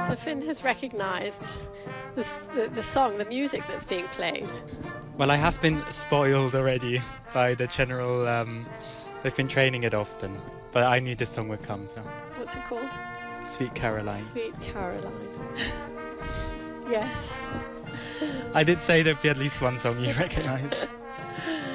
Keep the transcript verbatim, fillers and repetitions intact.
So Finn has recognised this, the, the song, the music that's being played. Well, I have been spoiled already by the general... Um, they've been training it often, but I knew this song would come, so... What's it called? Sweet Caroline. Sweet Caroline. Yes. I did say there'd be at least one song you recognise.